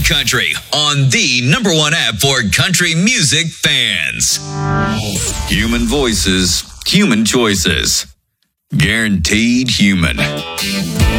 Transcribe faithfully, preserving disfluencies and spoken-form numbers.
country on the number one app for country music fans. Human voices, human choices. Guaranteed human.